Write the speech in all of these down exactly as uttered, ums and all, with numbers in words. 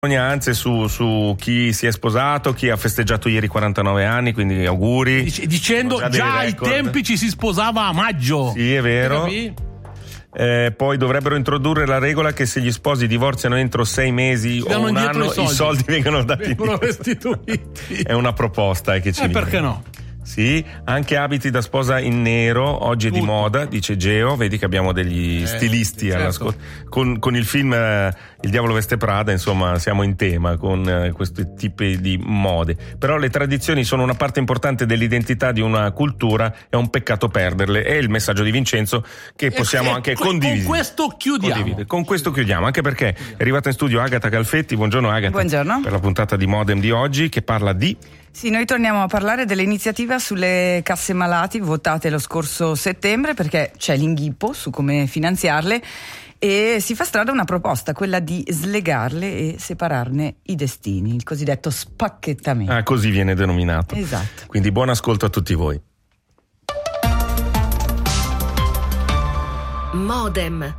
testimonianze su, su chi si è sposato, chi ha festeggiato ieri quarantanove anni, quindi auguri. Dic- dicendo già, già ai tempi ci si sposava a maggio. Sì, è vero. Eh, poi dovrebbero introdurre la regola che se gli sposi divorziano entro sei mesi o un anno, i soldi, i soldi vengono dati vengono restituiti. È una proposta eh, che ci eh, viene. Perché no? Sì, anche abiti da sposa in nero, oggi è Tutto. Di moda, dice Geo, vedi che abbiamo degli eh, stilisti certo. all'ascolto. Con, con il film eh, Il diavolo veste Prada, insomma, siamo in tema con eh, questi tipi di mode. Però le tradizioni sono una parte importante dell'identità di una cultura, è un peccato perderle. È il messaggio di Vincenzo che possiamo e, anche que- condividere. Con questo chiudiamo. Condividere. Con questo chiudiamo, anche perché è arrivata in studio Agata Calfetti. Buongiorno Agata. Buongiorno. Per la puntata di Modem di oggi che parla di... Sì, noi torniamo a parlare dell'iniziativa sulle casse malati votate lo scorso settembre, perché c'è l'inghippo su come finanziarle e si fa strada una proposta, quella di slegarle e separarne i destini, il cosiddetto spacchettamento. Ah, così viene denominato. Esatto. Quindi buon ascolto a tutti voi. Modem.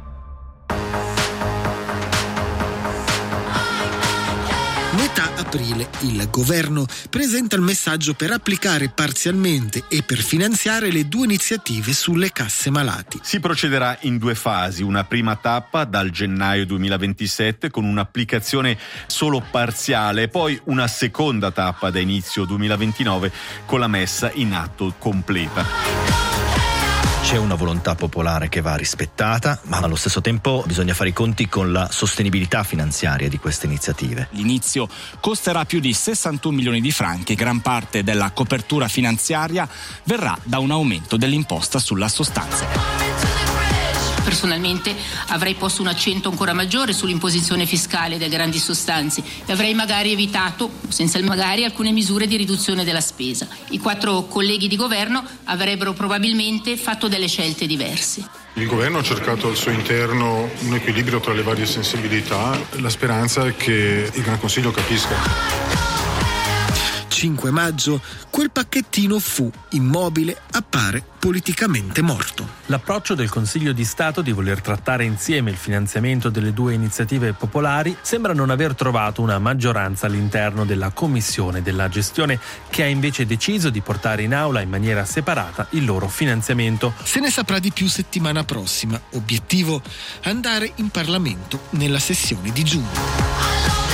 Metà aprile il governo presenta il messaggio per applicare parzialmente e per finanziare le due iniziative sulle casse malati. Si procederà in due fasi, una prima tappa dal gennaio duemilaventisette con un'applicazione solo parziale, poi una seconda tappa da inizio duemilaventinove con la messa in atto completa. C'è una volontà popolare che va rispettata, ma allo stesso tempo bisogna fare i conti con la sostenibilità finanziaria di queste iniziative. L'inizio costerà più di sessantuno milioni di franchi, gran parte della copertura finanziaria verrà da un aumento dell'imposta sulla sostanza. Personalmente avrei posto un accento ancora maggiore sull'imposizione fiscale delle grandi sostanze e avrei magari evitato, senza il magari, alcune misure di riduzione della spesa. I quattro colleghi di governo avrebbero probabilmente fatto delle scelte diverse. Il governo ha cercato al suo interno un equilibrio tra le varie sensibilità. La speranza è che il Gran Consiglio capisca. cinque maggio, quel pacchettino fu immobile, appare politicamente morto. L'approccio del Consiglio di Stato di voler trattare insieme il finanziamento delle due iniziative popolari sembra non aver trovato una maggioranza all'interno della Commissione della Gestione, che ha invece deciso di portare in aula in maniera separata il loro finanziamento. Se ne saprà di più settimana prossima. Obiettivo: andare in Parlamento nella sessione di giugno.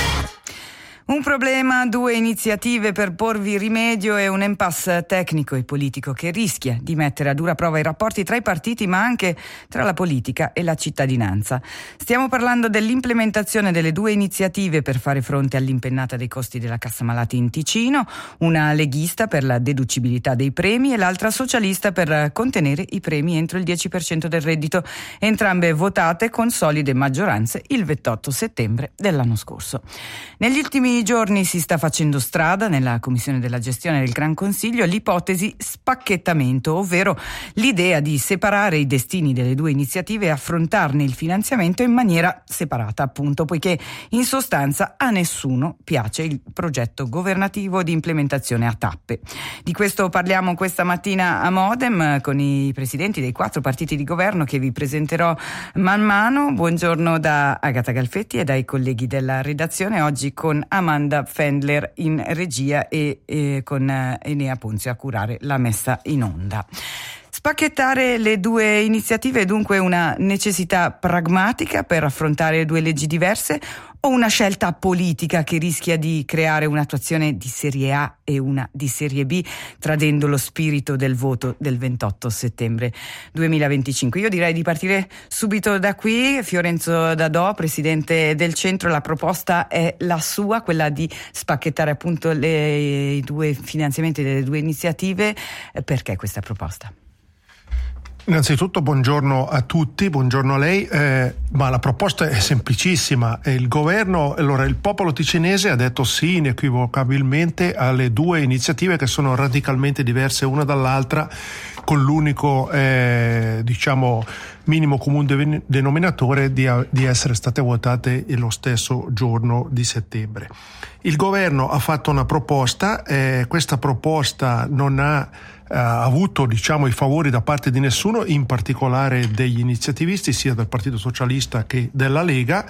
Un problema, due iniziative per porvi rimedio e un impasse tecnico e politico che rischia di mettere a dura prova i rapporti tra i partiti, ma anche tra la politica e la cittadinanza. Stiamo parlando dell'implementazione delle due iniziative per fare fronte all'impennata dei costi della Cassa Malati in Ticino, una leghista per la deducibilità dei premi e l'altra socialista per contenere i premi entro il dieci per cento del reddito, entrambe votate con solide maggioranze il ventotto settembre dell'anno scorso. Negli ultimi giorni si sta facendo strada nella Commissione della Gestione del Gran Consiglio l'ipotesi spacchettamento, ovvero l'idea di separare i destini delle due iniziative e affrontarne il finanziamento in maniera separata, appunto, poiché in sostanza a nessuno piace il progetto governativo di implementazione a tappe. Di questo parliamo questa mattina a Modem con i presidenti dei quattro partiti di governo che vi presenterò man mano. Buongiorno da Agata Calfetti e dai colleghi della redazione, oggi con Amanda Fendler in regia e, e con Enea Ponzio a curare la messa in onda. Spacchettare le due iniziative è dunque una necessità pragmatica per affrontare due leggi diverse o una scelta politica che rischia di creare un'attuazione di serie A e una di serie B, tradendo lo spirito del voto del ventotto settembre duemilaventicinque? Io direi di partire subito da qui. Fiorenzo Dadò, presidente del Centro, la proposta è la sua, quella di spacchettare appunto le, i due finanziamenti delle due iniziative. Perché questa proposta? Innanzitutto buongiorno a tutti, buongiorno a lei, eh, ma la proposta è semplicissima. Il governo, allora il popolo ticinese ha detto sì inequivocabilmente alle due iniziative che sono radicalmente diverse una dall'altra, con l'unico eh, diciamo minimo comune denominatore di, di essere state votate lo stesso giorno di settembre. Il governo ha fatto una proposta, eh, questa proposta non ha ha avuto diciamo i favori da parte di nessuno, in particolare degli iniziativisti sia del Partito Socialista che della Lega,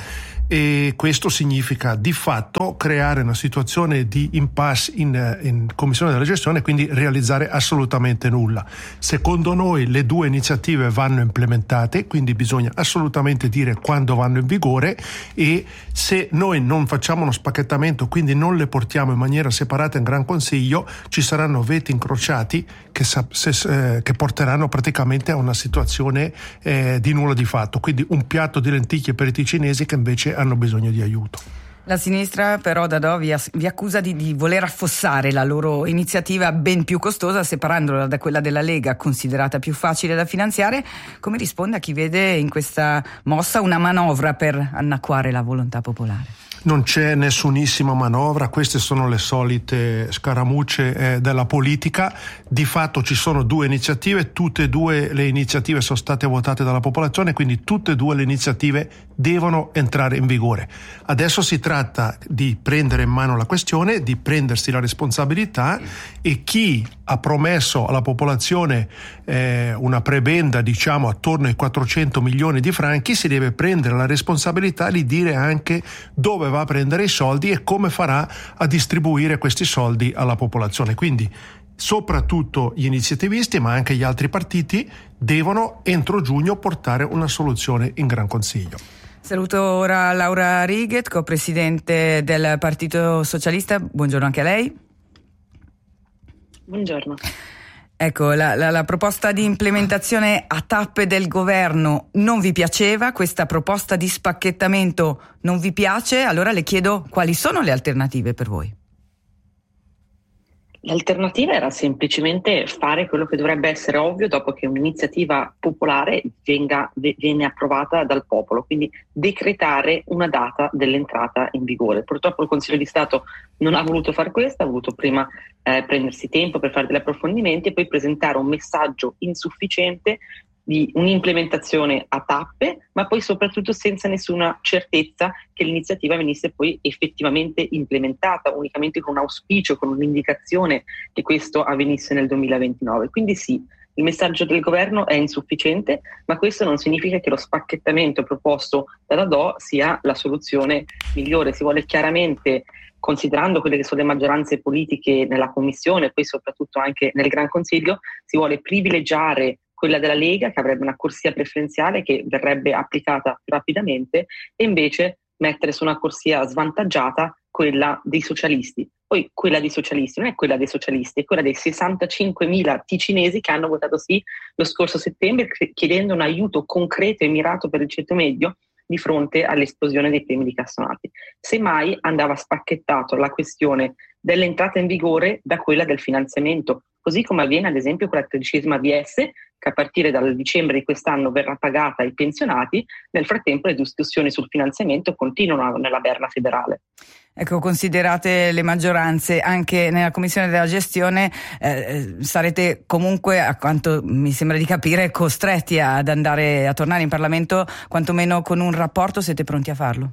e questo significa di fatto creare una situazione di impasse in, in Commissione della Gestione, quindi realizzare assolutamente nulla. Secondo noi le due iniziative vanno implementate, quindi bisogna assolutamente dire quando vanno in vigore, e se noi non facciamo uno spacchettamento, quindi non le portiamo in maniera separata in Gran Consiglio, ci saranno veti incrociati che, se, eh, che porteranno praticamente a una situazione eh, di nulla di fatto, quindi un piatto di lenticchie per i ticinesi che invece hanno bisogno di aiuto. La sinistra però, Dadò, vi, vi accusa di, di voler affossare la loro iniziativa ben più costosa, separandola da quella della Lega, considerata più facile da finanziare. Come risponde a chi vede in questa mossa una manovra per annacquare la volontà popolare? Non c'è nessunissima manovra, queste sono le solite scaramucce eh, della politica. Di fatto ci sono due iniziative, tutte e due le iniziative sono state votate dalla popolazione, quindi tutte e due le iniziative devono entrare in vigore. Adesso si tratta di prendere in mano la questione, di prendersi la responsabilità, e chi ha promesso alla popolazione eh, una prebenda, diciamo, attorno ai quattrocento milioni di franchi, si deve prendere la responsabilità di dire anche dove va a prendere i soldi e come farà a distribuire questi soldi alla popolazione. Quindi soprattutto gli iniziativisti, ma anche gli altri partiti, devono entro giugno portare una soluzione in Gran Consiglio. Saluto ora Laura Righet, co-presidente del Partito Socialista. Buongiorno anche a lei. Buongiorno. Ecco, la, la, la proposta di implementazione a tappe del governo non vi piaceva, questa proposta di spacchettamento non vi piace, allora le chiedo quali sono le alternative per voi? L'alternativa era semplicemente fare quello che dovrebbe essere ovvio dopo che un'iniziativa popolare venga, viene approvata dal popolo, quindi decretare una data dell'entrata in vigore. Purtroppo il Consiglio di Stato non ha voluto fare questo, ha voluto prima eh, prendersi tempo per fare degli approfondimenti e poi presentare un messaggio insufficiente di un'implementazione a tappe, ma poi soprattutto senza nessuna certezza che l'iniziativa venisse poi effettivamente implementata, unicamente con un auspicio, con un'indicazione che questo avvenisse nel duemilaventinove. Quindi sì, il messaggio del governo è insufficiente, ma questo non significa che lo spacchettamento proposto da Dadò sia la soluzione migliore. Si vuole chiaramente, considerando quelle che sono le maggioranze politiche nella Commissione e poi soprattutto anche nel Gran Consiglio, si vuole privilegiare quella della Lega, che avrebbe una corsia preferenziale che verrebbe applicata più rapidamente, e invece mettere su una corsia svantaggiata quella dei socialisti. Poi quella dei socialisti non è quella dei socialisti, è quella dei sessantacinquemila ticinesi che hanno votato sì lo scorso settembre, chiedendo un aiuto concreto e mirato per il ceto medio di fronte all'esplosione dei premi di castonati. Semmai andava spacchettato la questione dell'entrata in vigore da quella del finanziamento, così come avviene ad esempio con la tredicesima V S, che a partire dal dicembre di quest'anno verrà pagata ai pensionati. Nel frattempo le discussioni sul finanziamento continuano nella berna federale. Ecco, considerate le maggioranze anche nella Commissione della Gestione, eh, sarete comunque, a quanto mi sembra di capire, costretti ad andare a tornare in Parlamento, quantomeno con un rapporto. Siete pronti a farlo?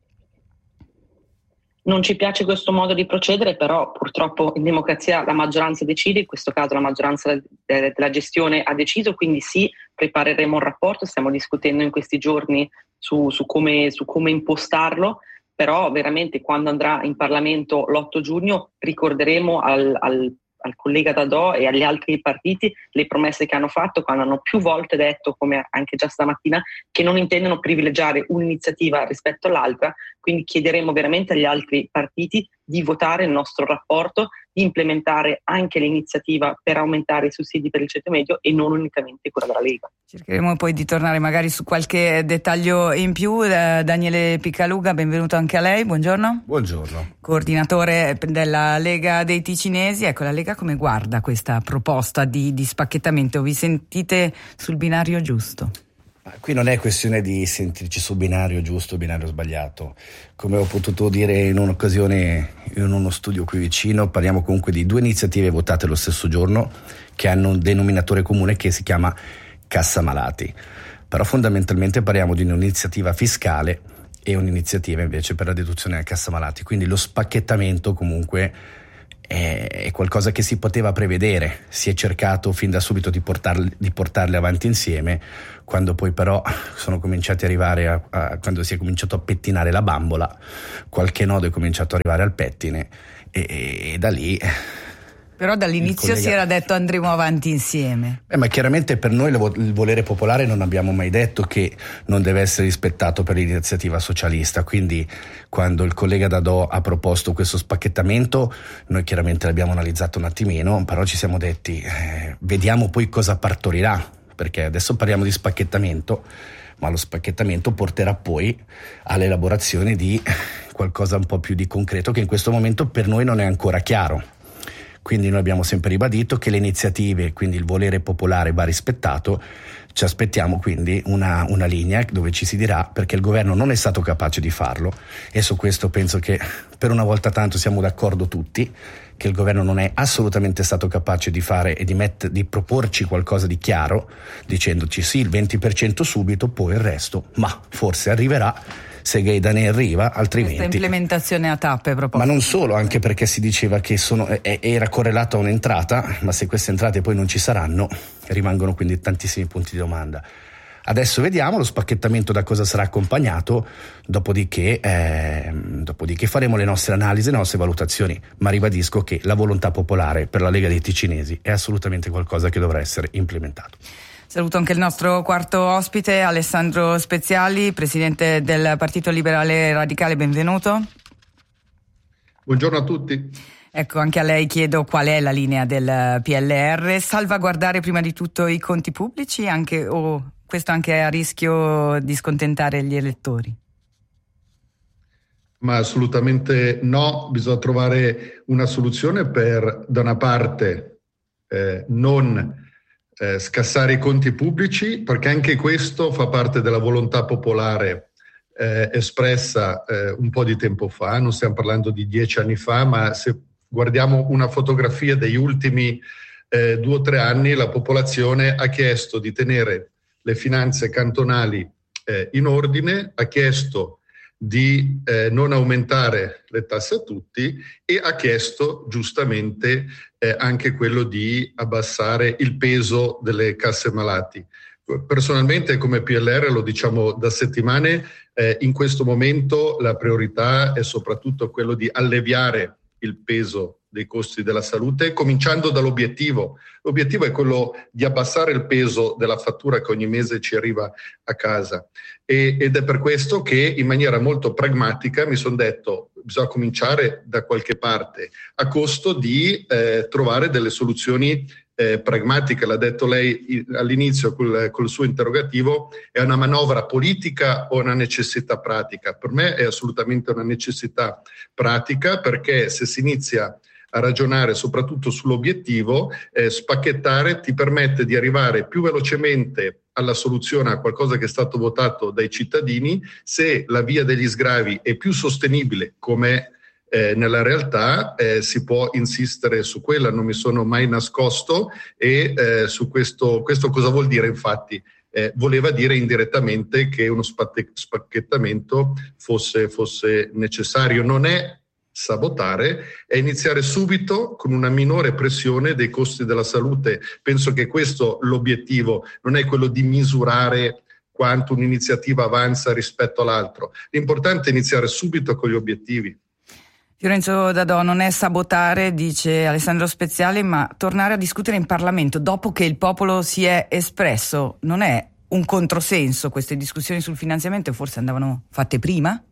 Non ci piace questo modo di procedere, però purtroppo in democrazia la maggioranza decide, in questo caso la maggioranza della gestione ha deciso, quindi sì, prepareremo un rapporto, stiamo discutendo in questi giorni su, su, come, su come impostarlo, però veramente quando andrà in Parlamento l'otto giugno ricorderemo al, al al collega Dadò e agli altri partiti le promesse che hanno fatto, quando hanno più volte detto, come anche già stamattina, che non intendono privilegiare un'iniziativa rispetto all'altra. Quindi chiederemo veramente agli altri partiti di votare il nostro rapporto, di implementare anche l'iniziativa per aumentare i sussidi per il ceto medio e non unicamente quella della Lega. Cercheremo poi di tornare magari su qualche dettaglio in più. Eh, Daniele Picaluga, benvenuto anche a lei, buongiorno. Buongiorno. Coordinatore della Lega dei Ticinesi. Ecco, la Lega come guarda questa proposta di, di spacchettamento? Vi sentite sul binario giusto? Qui non è questione di sentirci sul binario giusto o binario sbagliato. Come ho potuto dire in un'occasione in uno studio qui vicino, parliamo comunque di due iniziative votate lo stesso giorno che hanno un denominatore comune che si chiama Cassa Malati. Però fondamentalmente parliamo di un'iniziativa fiscale e un'iniziativa invece per la deduzione della Cassa Malati. Quindi lo spacchettamento comunque è, è qualcosa che si poteva prevedere. Si è cercato fin da subito di, portarli, di portarle avanti insieme, quando poi però sono cominciati a arrivare a, a, quando si è cominciato a pettinare la bambola, qualche nodo è cominciato ad arrivare al pettine e, e, e da lì. Però dall'inizio collega... si era detto andremo avanti insieme. Eh, ma chiaramente per noi il volere popolare non abbiamo mai detto che non deve essere rispettato per l'iniziativa socialista, quindi quando il collega Dadò ha proposto questo spacchettamento noi chiaramente l'abbiamo analizzato un attimino, però ci siamo detti eh, vediamo poi cosa partorirà, perché adesso parliamo di spacchettamento, ma lo spacchettamento porterà poi all'elaborazione di qualcosa un po' più di concreto che in questo momento per noi non è ancora chiaro. Quindi noi abbiamo sempre ribadito che le iniziative, quindi il volere popolare va rispettato, ci aspettiamo quindi una, una linea dove ci si dirà perché il governo non è stato capace di farlo, e su questo penso che per una volta tanto siamo d'accordo tutti che il governo non è assolutamente stato capace di fare e di, met- di proporci qualcosa di chiaro, dicendoci sì il venti per cento subito, poi il resto, ma forse arriverà se Gaeta ne arriva, altrimenti. Questa implementazione a tappe proposta. Ma non solo, anche perché si diceva che sono, eh, era correlato a un'entrata, ma se queste entrate poi non ci saranno, rimangono quindi tantissimi punti di domanda. Adesso vediamo lo spacchettamento da cosa sarà accompagnato, dopodiché, eh, dopodiché faremo le nostre analisi, le nostre valutazioni, ma ribadisco che la volontà popolare per la Lega dei Ticinesi è assolutamente qualcosa che dovrà essere implementato. Saluto anche il nostro quarto ospite, Alessandro Speziali, presidente del Partito Liberale Radicale, benvenuto. Buongiorno a tutti. Ecco, anche a lei chiedo qual è la linea del P L R, salvaguardare prima di tutto i conti pubblici, anche, o questo anche è a rischio di scontentare gli elettori? Ma assolutamente no, bisogna trovare una soluzione per, da una parte, eh, non Eh, scassare i conti pubblici, perché anche questo fa parte della volontà popolare eh, espressa eh, un po' di tempo fa, non stiamo parlando di dieci anni fa, ma se guardiamo una fotografia degli ultimi eh, due o tre anni, la popolazione ha chiesto di tenere le finanze cantonali eh, in ordine, ha chiesto di eh, non aumentare le tasse a tutti e ha chiesto giustamente eh, anche quello di abbassare il peso delle casse malati. Personalmente come P L R lo diciamo da settimane, eh, in questo momento la priorità è soprattutto quello di alleviare il peso dei costi della salute, cominciando dall'obiettivo. L'obiettivo è quello di abbassare il peso della fattura che ogni mese ci arriva a casa. E, ed è per questo che in maniera molto pragmatica mi sono detto bisogna cominciare da qualche parte, a costo di eh, trovare delle soluzioni eh, pragmatiche. L'ha detto lei all'inizio col, col suo interrogativo, è una manovra politica o una necessità pratica? Per me è assolutamente una necessità pratica, perché se si inizia a ragionare soprattutto sull'obiettivo, eh, spacchettare ti permette di arrivare più velocemente alla soluzione a qualcosa che è stato votato dai cittadini. Se la via degli sgravi è più sostenibile come eh, nella realtà, eh, si può insistere su quella, non mi sono mai nascosto e eh, su questo, questo cosa vuol dire infatti? Eh, voleva dire indirettamente che uno spatte, spacchettamento fosse, fosse necessario. Non è sabotare, è iniziare subito con una minore pressione dei costi della salute. Penso che questo l'obiettivo, non è quello di misurare quanto un'iniziativa avanza rispetto all'altro. L'importante è iniziare subito con gli obiettivi. Fiorenzo Dadò, non è sabotare, dice Alessandro Speziali, ma tornare a discutere in Parlamento dopo che il popolo si è espresso. Non è un controsenso? Queste discussioni sul finanziamento forse andavano fatte prima?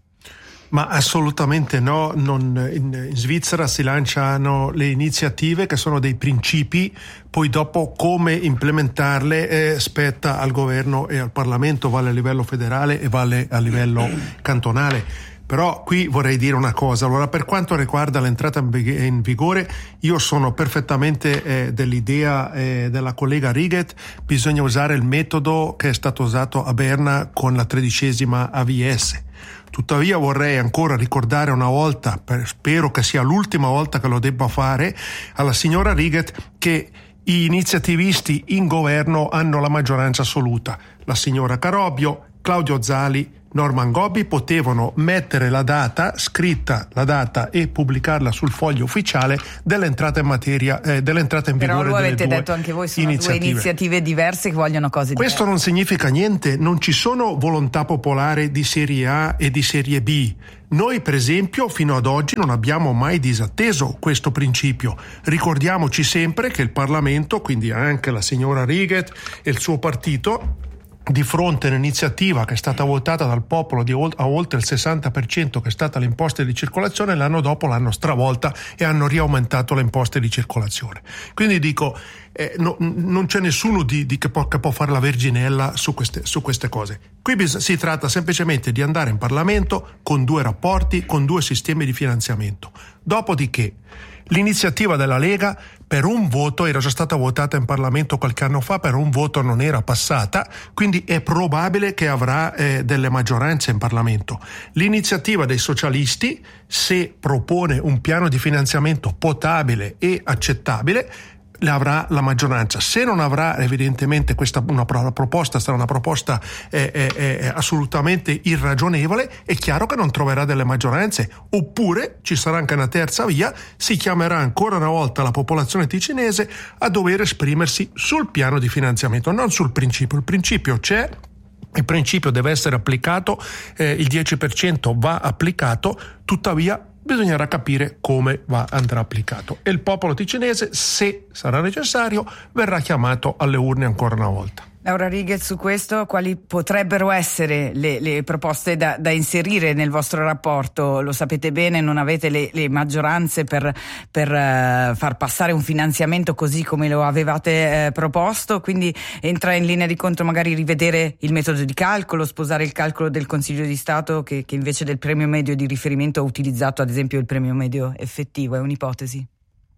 Ma assolutamente no, non, in, in Svizzera si lanciano le iniziative che sono dei principi, poi dopo come implementarle eh, spetta al governo e al Parlamento, vale a livello federale e vale a livello cantonale. Però qui vorrei dire una cosa, allora per quanto riguarda l'entrata in vigore io sono perfettamente eh, dell'idea eh, della collega Riget, bisogna usare il metodo che è stato usato a Berna con la tredicesima A V S. Tuttavia vorrei ancora ricordare una volta, per, spero che sia l'ultima volta che lo debba fare, alla signora Riget che gli iniziativisti in governo hanno la maggioranza assoluta. La signora Carobbio, Claudio Zali, Norman Gobbi potevano mettere la data, scritta la data e pubblicarla sul foglio ufficiale dell'entrata in materia, eh, dell'entrata in vigore Però delle avete due detto anche voi sono iniziative. due iniziative diverse che vogliono cose diverse. Questo non significa niente, non ci sono volontà popolare di serie A e di serie B. Noi per esempio fino ad oggi non abbiamo mai disatteso questo principio. Ricordiamoci sempre che il Parlamento, quindi anche la signora Riget e il suo partito, di fronte a un'iniziativa che è stata votata dal popolo di ol- a oltre il sessanta per cento, che è stata le imposte di circolazione, l'anno dopo l'hanno stravolta e hanno riaumentato le imposte di circolazione. Quindi dico, eh, no, non c'è nessuno di, di che, può, che può fare la verginella su queste, su queste cose. Qui bis- si tratta semplicemente di andare in Parlamento con due rapporti, con due sistemi di finanziamento. Dopodiché l'iniziativa della Lega per un voto era già stata votata in Parlamento qualche anno fa, per un voto non era passata, quindi è probabile che avrà eh, delle maggioranze in Parlamento. L'iniziativa dei socialisti, se propone un piano di finanziamento potabile e accettabile, le avrà la maggioranza. Se non avrà evidentemente questa una proposta, sarà una proposta eh, eh, assolutamente irragionevole, è chiaro che non troverà delle maggioranze, oppure ci sarà anche una terza via, si chiamerà ancora una volta la popolazione ticinese a dover esprimersi sul piano di finanziamento, non sul principio. Il principio c'è, il principio deve essere applicato, eh, il dieci per cento va applicato, tuttavia bisognerà capire come va andrà applicato, e il popolo ticinese, se sarà necessario, verrà chiamato alle urne ancora una volta. Laura Riget, su questo quali potrebbero essere le, le proposte da, da inserire nel vostro rapporto? Lo sapete bene, non avete le, le maggioranze per, per uh, far passare un finanziamento così come lo avevate uh, proposto, quindi entra in linea di conto magari rivedere il metodo di calcolo, sposare il calcolo del Consiglio di Stato che, che invece del premio medio di riferimento ha utilizzato ad esempio il premio medio effettivo. È un'ipotesi?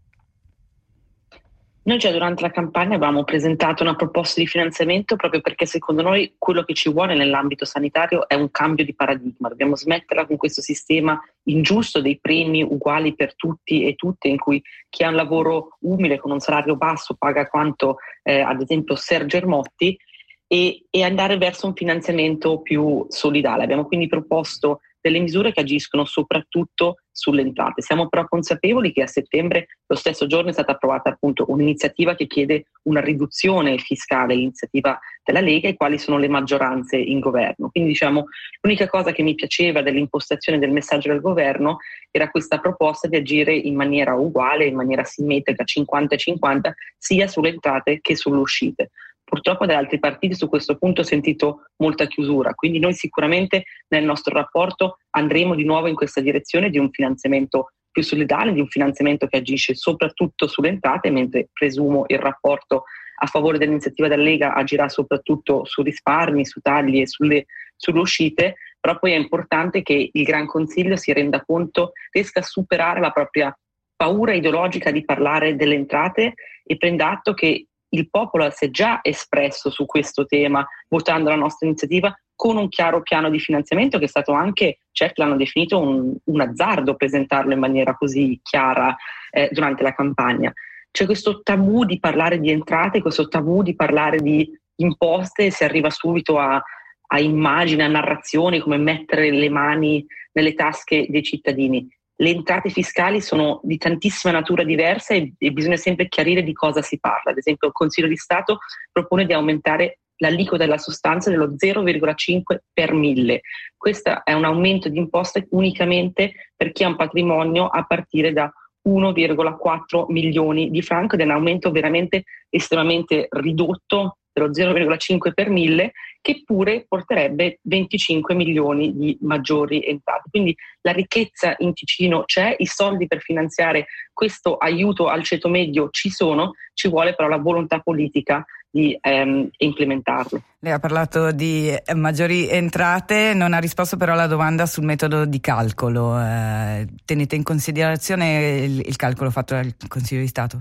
Noi già durante la campagna avevamo presentato una proposta di finanziamento proprio perché secondo noi quello che ci vuole nell'ambito sanitario è un cambio di paradigma. Dobbiamo smetterla con questo sistema ingiusto dei premi uguali per tutti e tutte, in cui chi ha un lavoro umile con un salario basso paga quanto eh, ad esempio Sergio Ermotti, e, e andare verso un finanziamento più solidale. Abbiamo quindi proposto delle misure che agiscono soprattutto sulle entrate. Siamo però consapevoli che a settembre, lo stesso giorno, è stata approvata appunto un'iniziativa che chiede una riduzione fiscale, l'iniziativa della Lega, e quali sono le maggioranze in governo. Quindi diciamo, l'unica cosa che mi piaceva dell'impostazione del messaggio del governo era questa proposta di agire in maniera uguale, in maniera simmetrica, cinquanta e cinquanta, sia sulle entrate che sulle uscite. Purtroppo da altri partiti su questo punto ho sentito molta chiusura, quindi noi sicuramente nel nostro rapporto andremo di nuovo in questa direzione di un finanziamento più solidale, di un finanziamento che agisce soprattutto sulle entrate, mentre presumo il rapporto a favore dell'iniziativa della Lega agirà soprattutto su risparmi, su tagli e sulle, sulle uscite, però poi è importante che il Gran Consiglio si renda conto, riesca a superare la propria paura ideologica di parlare delle entrate e prenda atto che il popolo si è già espresso su questo tema votando la nostra iniziativa con un chiaro piano di finanziamento che è stato anche, certo l'hanno definito un, un azzardo presentarlo in maniera così chiara eh, durante la campagna. C'è questo tabù di parlare di entrate, questo tabù di parlare di imposte, si arriva subito a, a immagini, a narrazioni come mettere le mani nelle tasche dei cittadini. Le entrate fiscali sono di tantissima natura diversa e, e bisogna sempre chiarire di cosa si parla. Ad esempio il Consiglio di Stato propone di aumentare l'aliquota della sostanza dello zero virgola cinque per mille. Questo è un aumento di imposte unicamente per chi ha un patrimonio a partire da uno virgola quattro milioni di franco, ed è un aumento veramente estremamente ridotto dello zero virgola cinque per mille, che pure porterebbe venticinque milioni di maggiori entrate. Quindi la ricchezza in Ticino c'è, i soldi per finanziare questo aiuto al ceto medio ci sono, ci vuole però la volontà politica di ehm, implementarlo. Lei ha parlato di maggiori entrate, non ha risposto però alla domanda sul metodo di calcolo. Eh, tenete in considerazione il, il calcolo fatto dal Consiglio di Stato?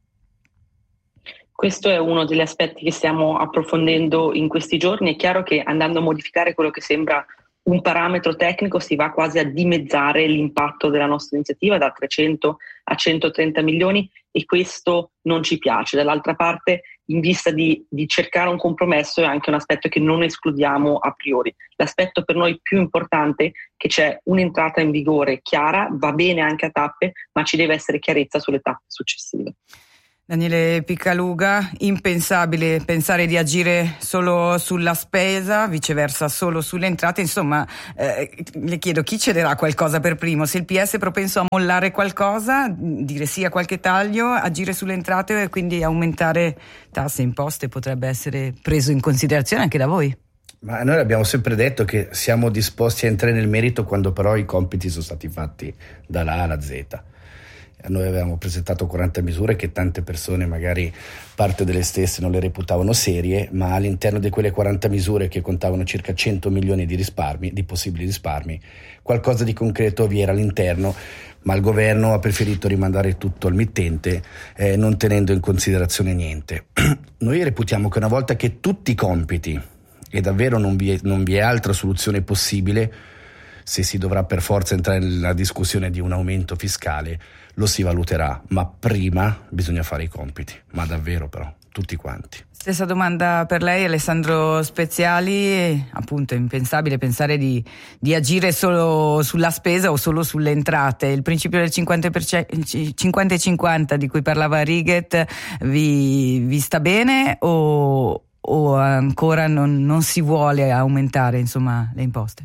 Questo è uno degli aspetti che stiamo approfondendo in questi giorni. È chiaro che andando a modificare quello che sembra un parametro tecnico si va quasi a dimezzare l'impatto della nostra iniziativa da trecento a centotrenta milioni, e questo non ci piace. Dall'altra parte in vista di, di cercare un compromesso è anche un aspetto che non escludiamo a priori. L'aspetto per noi più importante è che c'è un'entrata in vigore chiara, va bene anche a tappe, ma ci deve essere chiarezza sulle tappe successive. Daniele Picaluga, impensabile pensare di agire solo sulla spesa, viceversa solo sulle entrate, insomma eh, le chiedo chi cederà qualcosa per primo, se il P S è propenso a mollare qualcosa, dire sì a qualche taglio, agire sulle entrate e quindi aumentare tasse e imposte potrebbe essere preso in considerazione anche da voi? Ma noi abbiamo sempre detto che siamo disposti a entrare nel merito quando però i compiti sono stati fatti dalla A alla Z. Noi avevamo presentato quaranta misure che tante persone, magari parte delle stesse, non le reputavano serie, ma all'interno di quelle quaranta misure che contavano circa cento milioni di risparmi, di possibili risparmi, qualcosa di concreto vi era all'interno, ma il governo ha preferito rimandare tutto al mittente, eh, non tenendo in considerazione niente. Noi reputiamo che una volta che tutti i compiti, e davvero non vi è, non vi è altra soluzione possibile, se si dovrà per forza entrare nella discussione di un aumento fiscale, lo si valuterà, ma prima bisogna fare i compiti, ma davvero però, tutti quanti. Stessa domanda per lei, Alessandro Speziali. Appunto è impensabile pensare di, di agire solo sulla spesa o solo sulle entrate. Il principio del cinquanta per cento, cinquanta e cinquanta di cui parlava Righet vi, vi sta bene o, o ancora non, non si vuole aumentare, insomma, le imposte?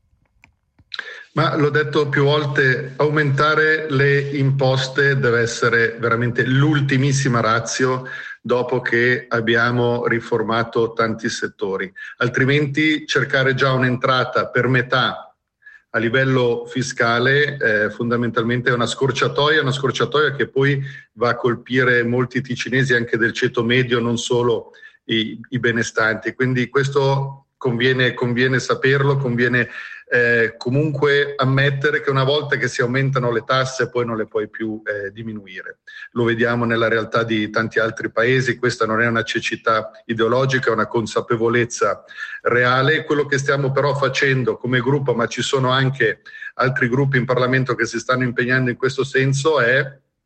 Ma l'ho detto più volte, aumentare le imposte deve essere veramente l'ultimissima ratio dopo che abbiamo riformato tanti settori. Altrimenti cercare già un'entrata per metà a livello fiscale eh, fondamentalmente è una scorciatoia, una scorciatoia che poi va a colpire molti ticinesi anche del ceto medio, non solo i, i benestanti. Quindi questo conviene, conviene saperlo, conviene Eh, comunque ammettere che una volta che si aumentano le tasse poi non le puoi più eh, diminuire. Lo vediamo nella realtà di tanti altri paesi, questa non è una cecità ideologica, è una consapevolezza reale. Quello che stiamo però facendo come gruppo, ma ci sono anche altri gruppi in Parlamento che si stanno impegnando in questo senso, è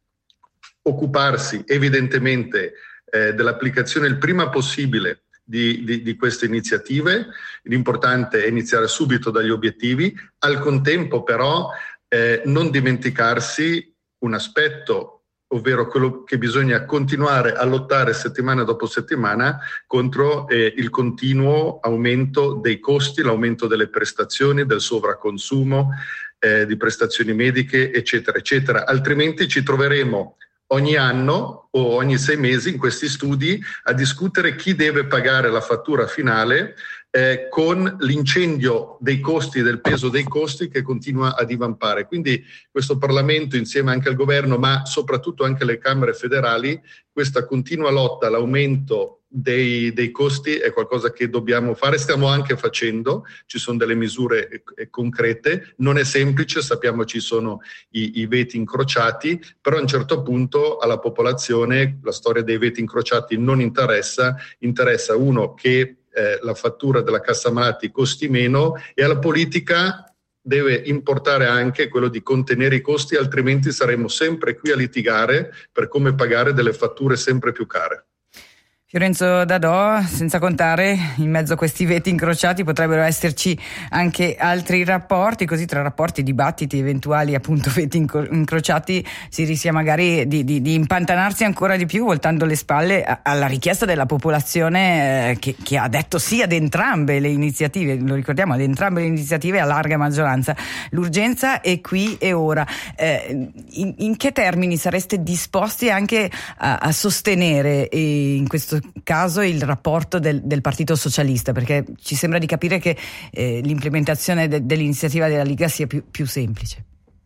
occuparsi evidentemente eh, dell'applicazione il prima possibile Di, di, di queste iniziative. L'importante è iniziare subito dagli obiettivi, al contempo però eh, non dimenticarsi un aspetto, ovvero quello che bisogna continuare a lottare settimana dopo settimana contro eh, il continuo aumento dei costi, l'aumento delle prestazioni, del sovraconsumo eh, di prestazioni mediche, eccetera, eccetera. Altrimenti ci troveremo ogni anno o ogni sei mesi in questi studi a discutere chi deve pagare la fattura finale eh, con l'incendio dei costi, del peso dei costi che continua a divampare. Quindi questo Parlamento insieme anche al governo, ma soprattutto anche le Camere federali, questa continua lotta all'aumento dei, dei costi è qualcosa che dobbiamo fare, stiamo anche facendo, ci sono delle misure eh, concrete, non è semplice, sappiamo ci sono i, i veti incrociati, però a un certo punto alla popolazione la storia dei veti incrociati non interessa, interessa uno che eh, la fattura della cassa malati costi meno e alla politica deve importare anche quello di contenere i costi, altrimenti saremo sempre qui a litigare per come pagare delle fatture sempre più care. Fiorenzo Dadò, senza contare in mezzo a questi veti incrociati potrebbero esserci anche altri rapporti, così tra rapporti, dibattiti, eventuali appunto veti incro- incrociati si rischia magari di, di, di impantanarsi ancora di più, voltando le spalle a, alla richiesta della popolazione eh, che, che ha detto sì ad entrambe le iniziative, lo ricordiamo, ad entrambe le iniziative a larga maggioranza. L'urgenza è qui e ora. Eh, in, in che termini sareste disposti anche a, a sostenere eh, in questo caso il rapporto del, del Partito Socialista, perché ci sembra di capire che eh, l'implementazione de, dell'iniziativa della Lega sia più, più semplice?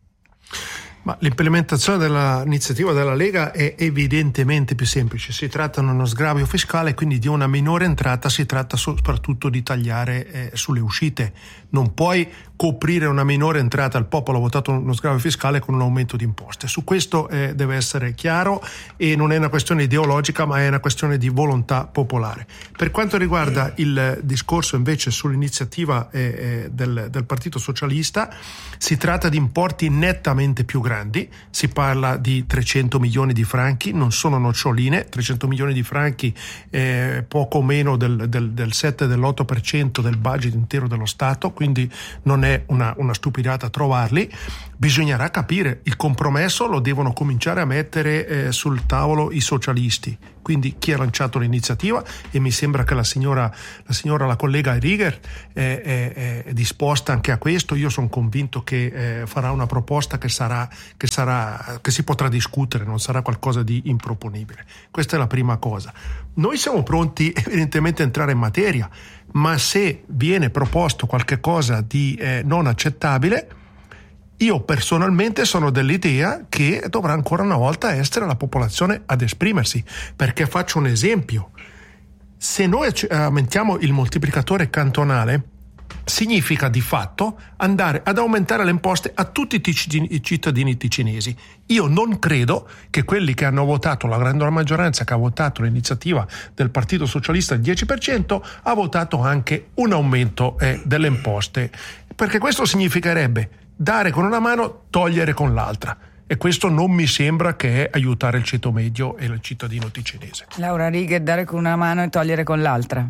Ma l'implementazione dell'iniziativa della Lega è evidentemente più semplice, si tratta di uno sgravio fiscale, quindi di una minore entrata, si tratta soprattutto di tagliare eh, sulle uscite. Non puoi coprire una minore entrata. Il popolo ha votato uno sgravio fiscale con un aumento di imposte. Su questo eh, deve essere chiaro, e non è una questione ideologica, ma è una questione di volontà popolare. Per quanto riguarda il discorso invece sull'iniziativa eh, eh, del, del Partito Socialista, si tratta di importi nettamente più grandi, si parla di trecento milioni di franchi, non sono noccioline. Trecento milioni di franchi, eh, poco meno del, del, del sette dell'otto per cento del budget intero dello Stato, quindi non è Una, una stupidata trovarli. Bisognerà capire, il compromesso lo devono cominciare a mettere eh, sul tavolo i socialisti, quindi chi ha lanciato l'iniziativa, e mi sembra che la signora la, signora, la collega Rieger è, è, è disposta anche a questo. Io sono convinto che eh, farà una proposta che sarà, che sarà che si potrà discutere, non sarà qualcosa di improponibile. Questa è la prima cosa. Noi siamo pronti evidentemente a entrare in materia, ma se viene proposto qualche cosa di eh, non accettabile, io personalmente sono dell'idea che dovrà ancora una volta essere la popolazione ad esprimersi, perché faccio un esempio: se noi aumentiamo il moltiplicatore cantonale, significa di fatto andare ad aumentare le imposte a tutti i cittadini ticinesi. Io non credo che quelli che hanno votato, la grande maggioranza che ha votato l'iniziativa del Partito Socialista del dieci per cento, ha votato anche un aumento eh, delle imposte, perché questo significherebbe dare con una mano, togliere con l'altra, e questo non mi sembra che è aiutare il ceto medio e il cittadino ticinese. Laura Rieger, dare con una mano e togliere con l'altra.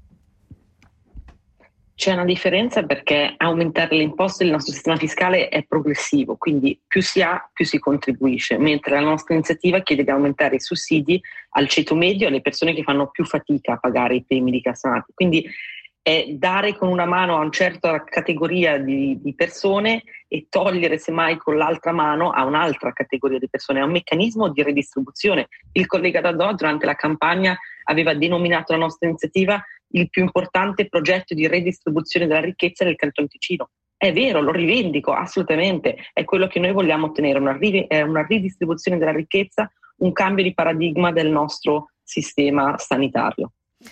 C'è una differenza, perché aumentare le imposte, il nostro sistema fiscale è progressivo, quindi più si ha più si contribuisce, mentre la nostra iniziativa chiede di aumentare i sussidi al ceto medio e alle persone che fanno più fatica a pagare i premi di cassanati. Quindi è dare con una mano a una certa categoria di, di persone e togliere semmai con l'altra mano a un'altra categoria di persone. È un meccanismo di redistribuzione. Il collega Dadò durante la campagna aveva denominato la nostra iniziativa il più importante progetto di redistribuzione della ricchezza del Canton Ticino. È vero, lo rivendico assolutamente, è quello che noi vogliamo ottenere, una, ri- una ridistribuzione della ricchezza, un cambio di paradigma del nostro sistema sanitario.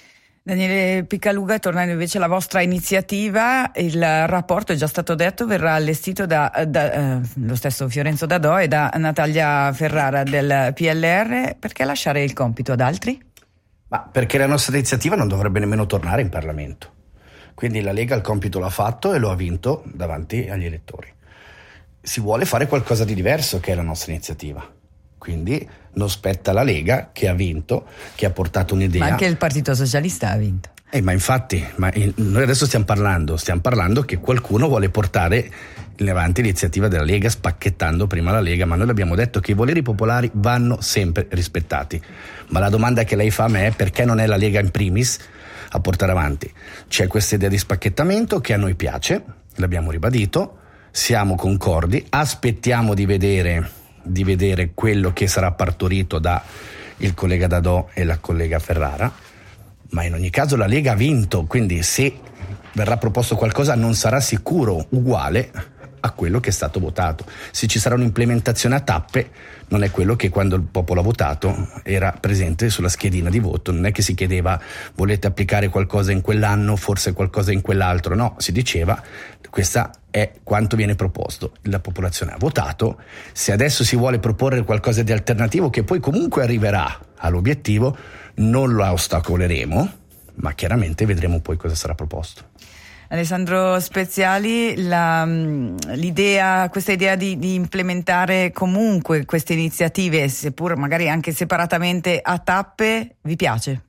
Daniele Picaluga, tornando invece alla vostra iniziativa, il rapporto, è già stato detto, verrà allestito da, da eh, lo stesso Fiorenzo Dadò e da Natalia Ferrara del P L R. Perché lasciare il compito ad altri? Ma perché la nostra iniziativa non dovrebbe nemmeno tornare in Parlamento. Quindi la Lega il compito l'ha fatto e lo ha vinto davanti agli elettori. Si vuole fare qualcosa di diverso, che è la nostra iniziativa. Quindi non spetta alla Lega, che ha vinto, che ha portato un'idea. Ma anche il Partito Socialista ha vinto. Eh, ma infatti, ma il, noi adesso stiamo parlando, stiamo parlando che qualcuno vuole portare in avanti l'iniziativa della Lega, spacchettando prima la Lega, ma noi abbiamo detto che i voleri popolari vanno sempre rispettati. Ma la domanda che lei fa a me è: perché non è la Lega in primis a portare avanti? C'è questa idea di spacchettamento che a noi piace, l'abbiamo ribadito, siamo concordi, aspettiamo di vedere, di vedere quello che sarà partorito da il collega Dadò e la collega Ferrara, ma in ogni caso la Lega ha vinto, quindi se verrà proposto qualcosa non sarà sicuro uguale a quello che è stato votato. Se ci sarà un'implementazione a tappe, non è quello che quando il popolo ha votato era presente sulla schedina di voto. Non è che si chiedeva: volete applicare qualcosa in quell'anno, forse qualcosa in quell'altro. No, si diceva: questa è quanto viene proposto. La popolazione ha votato. Se adesso si vuole proporre qualcosa di alternativo, che poi comunque arriverà all'obiettivo, non lo ostacoleremo, ma chiaramente vedremo poi cosa sarà proposto. Alessandro Speziali, la, l'idea, questa idea di, di implementare comunque queste iniziative, seppur magari anche separatamente a tappe, vi piace?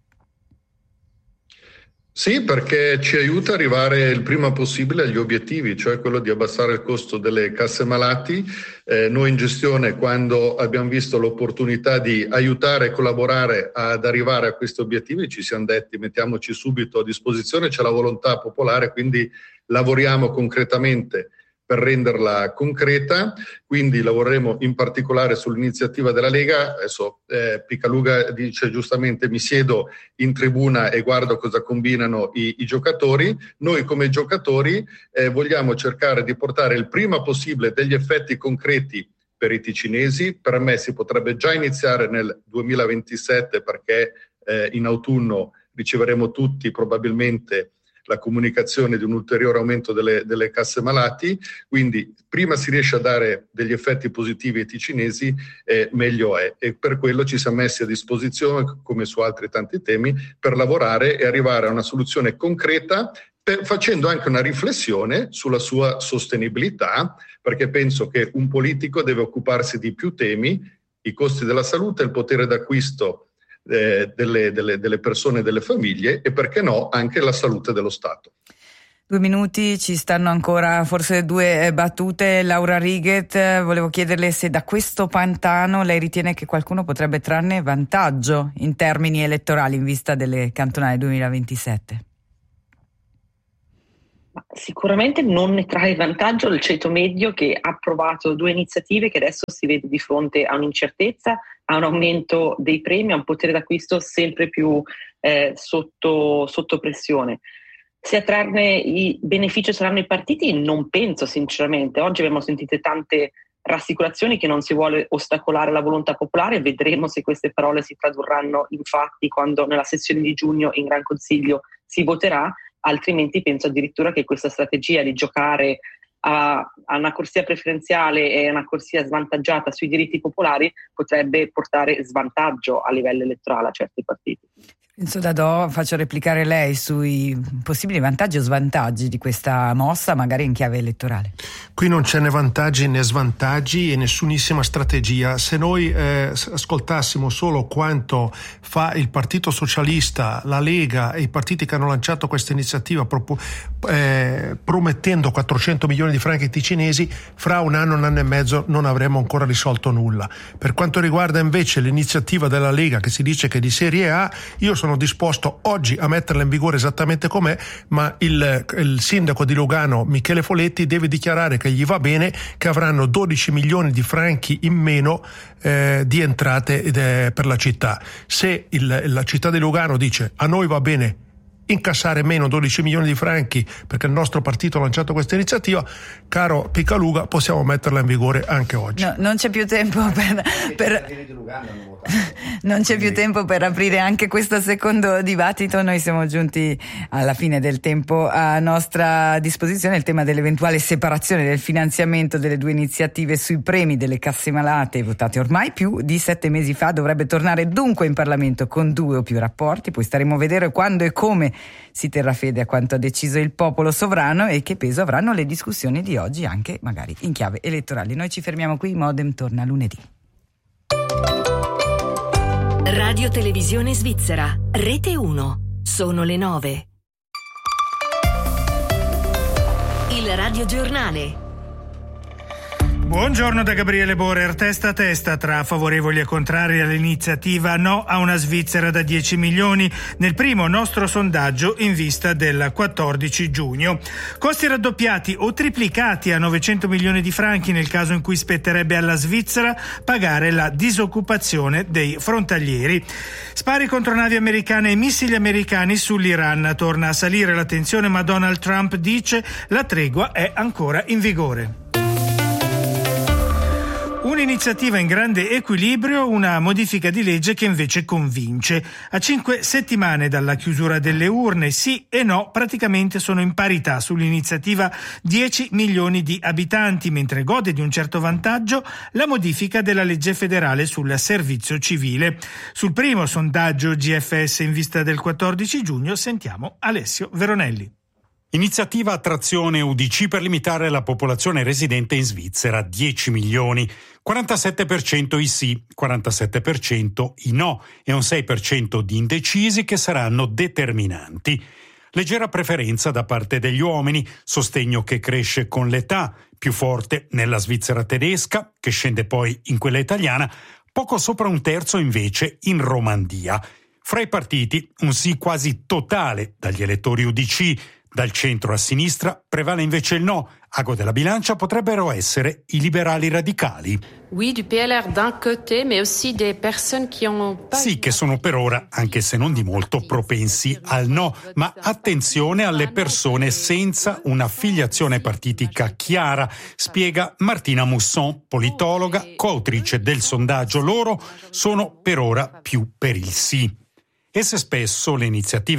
Sì, perché ci aiuta ad arrivare il prima possibile agli obiettivi, cioè quello di abbassare il costo delle casse malati. Eh, noi in gestione, quando abbiamo visto l'opportunità di aiutare e collaborare ad arrivare a questi obiettivi, ci siamo detti: mettiamoci subito a disposizione, c'è la volontà popolare, quindi lavoriamo concretamente per renderla concreta. Quindi lavoreremo in particolare sull'iniziativa della Lega. Adesso eh, Picaluga dice giustamente: mi siedo in tribuna e guardo cosa combinano i, i giocatori. Noi come giocatori eh, vogliamo cercare di portare il prima possibile degli effetti concreti per i ticinesi. Per me si potrebbe già iniziare nel duemilaventisette, perché eh, in autunno riceveremo tutti probabilmente la comunicazione di un ulteriore aumento delle, delle casse malati, quindi prima si riesce a dare degli effetti positivi ai ticinesi, eh, meglio è, e per quello ci siamo messi a disposizione, come su altri tanti temi, per lavorare e arrivare a una soluzione concreta, per, facendo anche una riflessione sulla sua sostenibilità, perché penso che un politico deve occuparsi di più temi: i costi della salute, il potere d'acquisto eh, delle, delle, delle persone e delle famiglie, e perché no anche la salute dello Stato. Due minuti, ci stanno ancora forse due battute. Laura Righet, volevo chiederle se da questo pantano lei ritiene che qualcuno potrebbe trarne vantaggio in termini elettorali in vista delle cantonali duemilaventisette. Sicuramente non ne trae vantaggio il ceto medio, che ha approvato due iniziative che adesso si vede di fronte a un'incertezza, a un aumento dei premi, a un potere d'acquisto sempre più eh, sotto, sotto pressione. Se a trarne i benefici saranno i partiti, non penso sinceramente. Oggi abbiamo sentito tante rassicurazioni che non si vuole ostacolare la volontà popolare. Vedremo se queste parole si tradurranno in fatti quando nella sessione di giugno in Gran Consiglio si voterà, altrimenti penso addirittura che questa strategia di giocare a, a una corsia preferenziale e una corsia svantaggiata sui diritti popolari potrebbe portare svantaggio a livello elettorale a certi partiti. Enzo Dadò, faccio replicare lei sui possibili vantaggi o svantaggi di questa mossa, magari in chiave elettorale. Qui non c'è né vantaggi né svantaggi e nessunissima strategia. Se noi eh, ascoltassimo solo quanto fa il Partito Socialista, la Lega e i partiti che hanno lanciato questa iniziativa propo, eh, promettendo quattrocento milioni di franchi ticinesi, fra un anno, un anno e mezzo non avremo ancora risolto nulla. Per quanto riguarda invece l'iniziativa della Lega, che si dice che è di serie A, io sono sono disposto oggi a metterla in vigore esattamente com'è, ma il, il sindaco di Lugano Michele Foletti deve dichiarare che gli va bene, che avranno dodici milioni di franchi in meno eh, di entrate eh, per la città. Se il, la città di Lugano dice a noi va bene incassare meno dodici milioni di franchi perché il nostro partito ha lanciato questa iniziativa, caro Picaluga, possiamo metterla in vigore anche oggi. No, non c'è più tempo per, per non c'è più tempo per aprire anche questo secondo dibattito. Noi siamo giunti alla fine del tempo a nostra disposizione. Il tema dell'eventuale separazione del finanziamento delle due iniziative sui premi delle casse malate, votate ormai più di sette mesi fa, dovrebbe tornare dunque in Parlamento con due o più rapporti. Poi staremo a vedere quando e come si terrà fede a quanto ha deciso il popolo sovrano e che peso avranno le discussioni di oggi anche magari in chiave elettorale. Noi ci fermiamo qui, Modem torna lunedì. Radio Televisione Svizzera, Rete uno, sono le nove. Il radiogiornale. Buongiorno da Gabriele Borer. Testa a testa tra favorevoli e contrari all'iniziativa No a una Svizzera da dieci milioni nel primo nostro sondaggio in vista del quattordici giugno. Costi raddoppiati o triplicati a novecento milioni di franchi nel caso in cui spetterebbe alla Svizzera pagare la disoccupazione dei frontalieri. Spari contro navi americane e missili americani sull'Iran. Torna a salire la tensione, ma Donald Trump dice la tregua è ancora in vigore. Un'iniziativa in grande equilibrio, una modifica di legge che invece convince. A cinque settimane dalla chiusura delle urne, sì e no praticamente sono in parità sull'iniziativa dieci milioni di abitanti, mentre gode di un certo vantaggio la modifica della legge federale sul servizio civile. Sul primo sondaggio G F S in vista del quattordici giugno sentiamo Alessio Veronelli. Iniziativa attrazione U D C per limitare la popolazione residente in Svizzera, dieci milioni, quarantasette per cento i sì, quarantasette per cento i no e un sei per cento di indecisi che saranno determinanti. Leggera preferenza da parte degli uomini, sostegno che cresce con l'età, più forte nella Svizzera tedesca, che scende poi in quella italiana, poco sopra un terzo invece in Romandia. Fra i partiti un sì quasi totale dagli elettori U D C. Dal centro a sinistra prevale invece il no. Ago della bilancia potrebbero essere i liberali radicali. Oui, du P L R d'un côté, mais aussi des personnes qui ont pas... Sì, che sono per ora, anche se non di molto, propensi al no, ma attenzione alle persone senza un'affiliazione partitica chiara, spiega Martina Musson, politologa, coautrice del sondaggio. Loro sono per ora più per il sì. E se spesso le iniziative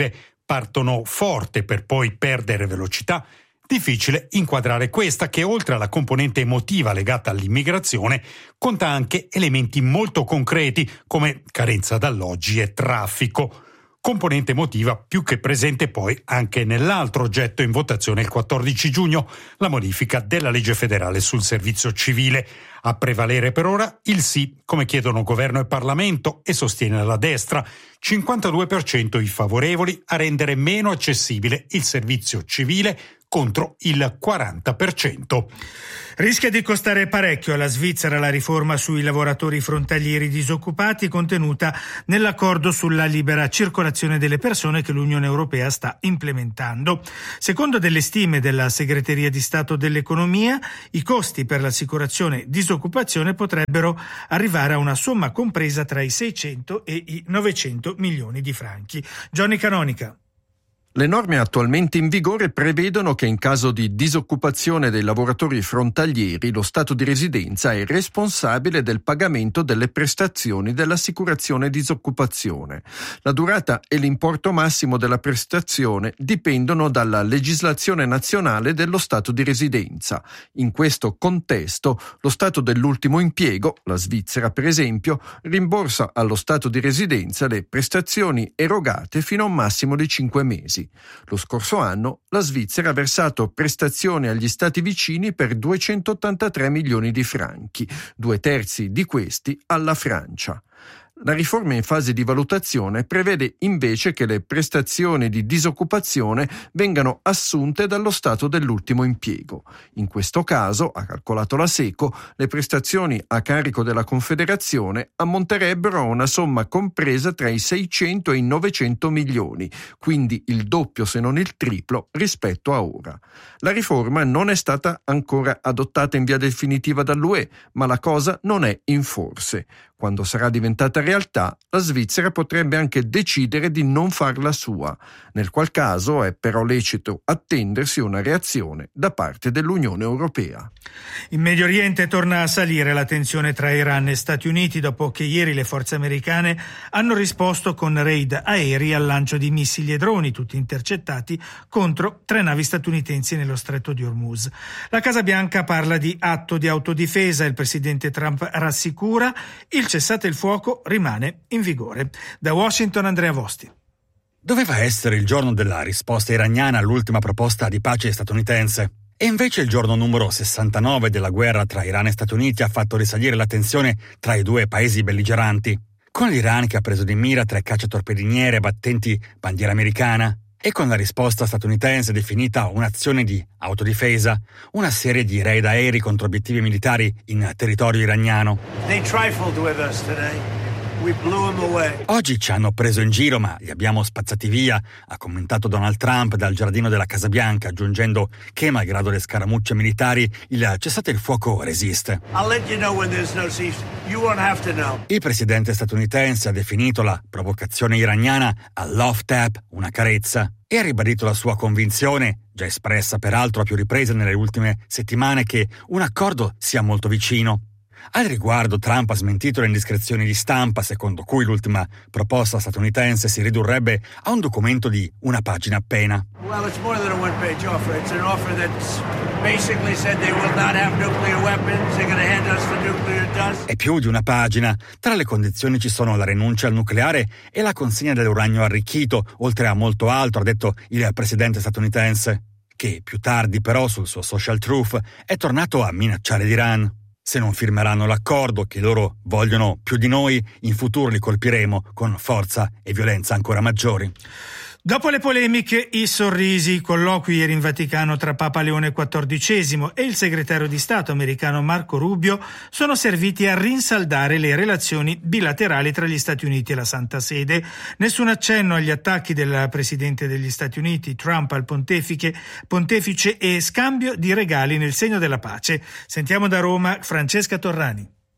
partono forte per poi perdere velocità, difficile inquadrare questa che, oltre alla componente emotiva legata all'immigrazione, conta anche elementi molto concreti come carenza d'alloggi e traffico. Componente emotiva più che presente poi anche nell'altro oggetto in votazione il quattordici giugno, la modifica della legge federale sul servizio civile. A prevalere per ora il sì, come chiedono governo e Parlamento, e sostiene la destra. cinquantadue per cento i favorevoli a rendere meno accessibile il servizio civile contro il quaranta per cento. Rischia di costare parecchio alla Svizzera la riforma sui lavoratori frontalieri disoccupati contenuta nell'accordo sulla libera circolazione delle persone che l'Unione Europea sta implementando. Secondo delle stime della Segreteria di Stato dell'Economia, i costi per l'assicurazione disoccupazione potrebbero arrivare a una somma compresa tra i seicento e i novecento milioni di franchi. Johnny Canonica. Le norme attualmente in vigore prevedono che in caso di disoccupazione dei lavoratori frontalieri lo Stato di residenza è responsabile del pagamento delle prestazioni dell'assicurazione disoccupazione. La durata e l'importo massimo della prestazione dipendono dalla legislazione nazionale dello Stato di residenza. In questo contesto, lo Stato dell'ultimo impiego, la Svizzera per esempio, rimborsa allo Stato di residenza le prestazioni erogate fino a un massimo di cinque mesi. Lo scorso anno la Svizzera ha versato prestazioni agli stati vicini per duecentottantatré milioni di franchi, due terzi di questi alla Francia. La riforma in fase di valutazione prevede invece che le prestazioni di disoccupazione vengano assunte dallo Stato dell'ultimo impiego. In questo caso, ha calcolato la SECO, le prestazioni a carico della Confederazione ammonterebbero a una somma compresa tra i seicento e i novecento milioni, quindi il doppio se non il triplo rispetto a ora. La riforma non è stata ancora adottata in via definitiva dall'U E, ma la cosa non è in forse. Quando sarà diventata realtà, la Svizzera potrebbe anche decidere di non farla sua, nel qual caso è però lecito attendersi una reazione da parte dell'Unione Europea. In Medio Oriente torna a salire la tensione tra Iran e Stati Uniti dopo che ieri le forze americane hanno risposto con raid aerei al lancio di missili e droni, tutti intercettati, contro tre navi statunitensi nello stretto di Hormuz. La Casa Bianca parla di atto di autodifesa, il presidente Trump rassicura, il cessate il fuoco rimane in vigore. Da Washington, Andrea Vosti. Doveva essere il giorno della risposta iraniana all'ultima proposta di pace statunitense. E invece il giorno numero sessantanove della guerra tra Iran e Stati Uniti ha fatto risalire la tensione tra i due paesi belligeranti, con l'Iran che ha preso di mira tre cacciatorpediniere battenti bandiera americana e con la risposta statunitense definita un'azione di autodifesa, una serie di raid aerei contro obiettivi militari in territorio iraniano. They trifled with us today. We blew them away. Oggi ci hanno preso in giro, ma li abbiamo spazzati via, ha commentato Donald Trump dal giardino della Casa Bianca, aggiungendo che, malgrado le scaramucce militari, il cessate il fuoco resiste. I'll let you know when there's no cease. You won't have to know. Il presidente statunitense ha definito la provocazione iraniana a love tap, una carezza, e ha ribadito la sua convinzione, già espressa peraltro a più riprese nelle ultime settimane, che un accordo sia molto vicino. Al riguardo, Trump ha smentito le indiscrezioni di stampa secondo cui l'ultima proposta statunitense si ridurrebbe a un documento di una pagina appena. Well, it's more than a one-page offer. It's an offer that basically said they will not have nuclear weapons. They're going to hand us the nuclear dust. È più di una pagina. Tra le condizioni ci sono la rinuncia al nucleare e la consegna dell'uranio arricchito, oltre a molto altro, ha detto il presidente statunitense, che più tardi però sul suo social truth è tornato a minacciare l'Iran. Se non firmeranno l'accordo che loro vogliono più di noi, in futuro li colpiremo con forza e violenza ancora maggiori. Dopo le polemiche, i sorrisi, i colloqui ieri in Vaticano tra Papa Leone quattordicesimo e il segretario di Stato americano Marco Rubio sono serviti a rinsaldare le relazioni bilaterali tra gli Stati Uniti e la Santa Sede. Nessun accenno agli attacchi del presidente degli Stati Uniti, Trump, al pontefice, pontefice e scambio di regali nel segno della pace. Sentiamo da Roma Francesca Torrani.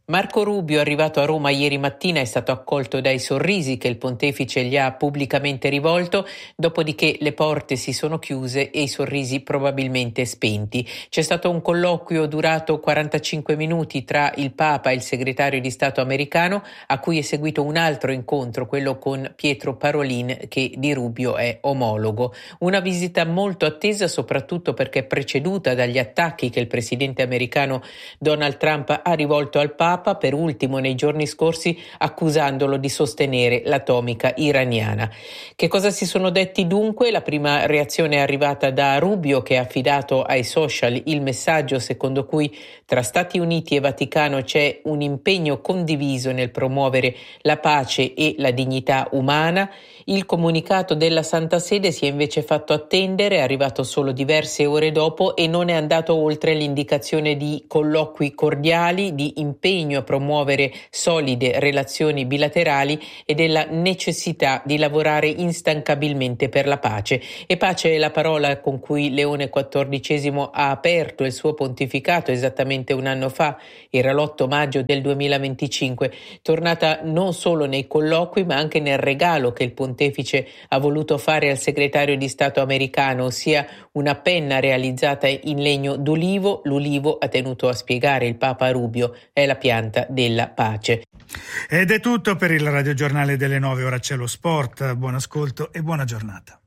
Marco Rubio, arrivato a Roma ieri mattina, è stato accolto dai sorrisi che il pontefice gli ha pubblicamente rivolto, dopodiché le porte si sono chiuse e i sorrisi probabilmente spenti. C'è stato un colloquio durato quarantacinque minuti tra il Papa e il segretario di Stato americano, a cui è seguito un altro incontro, quello con Pietro Parolin, che di Rubio è omologo. Una visita molto attesa, soprattutto perché preceduta dagli attacchi che il presidente americano Donald Trump ha rivolto al Papa, per ultimo nei giorni scorsi accusandolo di sostenere l'atomica iraniana. Che cosa si sono detti dunque? La prima reazione è arrivata da Rubio, che ha affidato ai social il messaggio secondo cui tra Stati Uniti e Vaticano c'è un impegno condiviso nel promuovere la pace e la dignità umana. Il comunicato della Santa Sede si è invece fatto attendere, è arrivato solo diverse ore dopo e non è andato oltre l'indicazione di colloqui cordiali, di impegno a promuovere solide relazioni bilaterali e della necessità di lavorare instancabilmente per la pace. E pace è la parola con cui Leone quattordicesimo ha aperto il suo pontificato esattamente un anno fa, era l'otto maggio del duemilaventicinque, tornata non solo nei colloqui ma anche nel regalo che il pontificato pontefice ha voluto fare al segretario di Stato americano, ossia una penna realizzata in legno d'olivo. L'olivo, ha tenuto a spiegare il Papa Rubio, è la pianta della pace. Ed è tutto per il radiogiornale delle nove, ora c'è lo sport. Buon ascolto e buona giornata.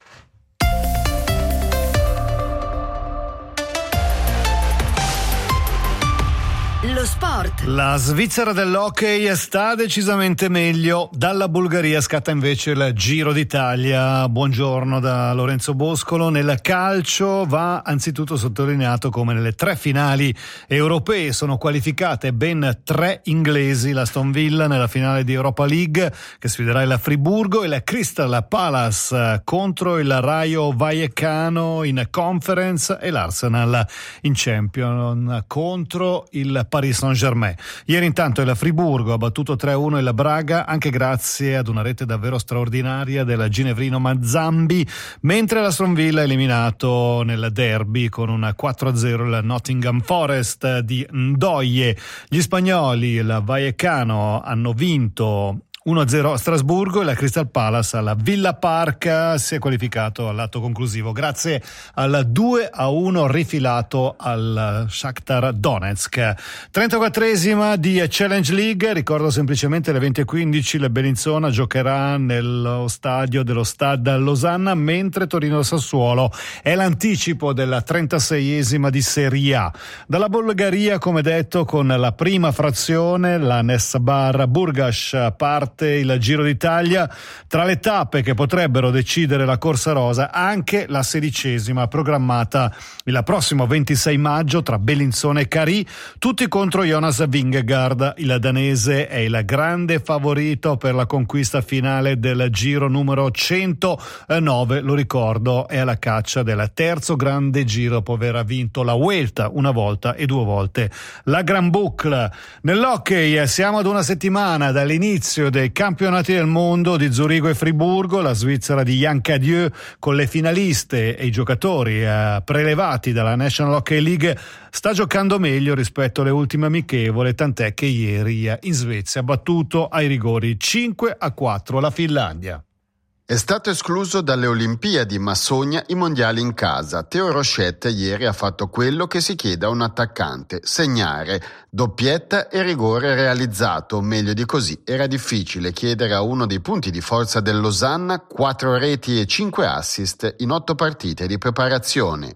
Lo sport. La Svizzera dell'hockey sta decisamente meglio. Dalla Bulgaria scatta invece il Giro d'Italia. Buongiorno da Lorenzo Boscolo. Nel calcio va anzitutto sottolineato come nelle tre finali europee sono qualificate ben tre inglesi: l'Aston Villa nella finale di Europa League che sfiderà il Friburgo e la Crystal Palace contro il Rayo Vallecano in Conference e l'Arsenal in Champions contro il Paris Saint-Germain. Ieri intanto il Friburgo ha battuto tre a uno il Braga, anche grazie ad una rete davvero straordinaria del ginevrino Mazzambi, mentre l'Aston Villa ha eliminato nel derby con un quattro a zero il Nottingham Forest di Ndoye. Gli spagnoli, il Vallecano, hanno vinto uno a zero a Strasburgo e la Crystal Palace alla Villa Park si è qualificato all'atto conclusivo grazie al due a uno rifilato al Shakhtar Donetsk. trentaquattresima di Challenge League, ricordo semplicemente alle venti e quindici il Bellinzona giocherà nello stadio dello Stade Losanna, mentre Torino-Sassuolo è l'anticipo della trentaseiesima di Serie A. Dalla Bulgaria, come detto, con la prima frazione la Nesbar Burgas parte il Giro d'Italia, tra le tappe che potrebbero decidere la corsa rosa anche la sedicesima programmata il prossimo ventisei maggio tra Bellinzona e Carì, tutti contro Jonas Vingegaard. Il danese è il grande favorito per la conquista finale del Giro numero centonove, lo ricordo, è alla caccia del terzo grande Giro dopo aver vinto la Vuelta una volta e due volte la Grand Boucle. Nell'hockey siamo ad una settimana dall'inizio dei campionati del mondo di Zurigo e Friburgo. La Svizzera di Yann Cadieux, con le finaliste e i giocatori eh, prelevati dalla National Hockey League, sta giocando meglio rispetto alle ultime amichevole, tant'è che ieri in Svezia ha battuto ai rigori cinque a quattro la Finlandia. È stato escluso dalle Olimpiadi, ma sogna i mondiali in casa. Theo Rochette ieri ha fatto quello che si chiede a un attaccante: segnare. Doppietta e rigore realizzato. Meglio di così era difficile chiedere a uno dei punti di forza del Losanna quattro reti e cinque assist in otto partite di preparazione.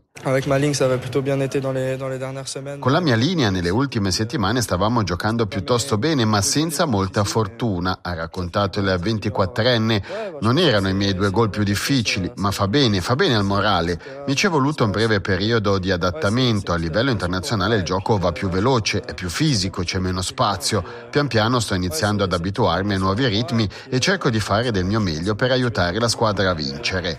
Con la mia linea nelle ultime settimane stavamo giocando piuttosto bene, ma senza molta fortuna, ha raccontato il ventiquattrenne. Non erano i miei due gol più difficili, ma fa bene, fa bene al morale. Mi ci è voluto un breve periodo di adattamento. A livello internazionale il gioco va più veloce, è più fisico, c'è meno spazio. Pian piano sto iniziando ad abituarmi ai nuovi ritmi e cerco di fare del mio meglio per aiutare la squadra a vincere.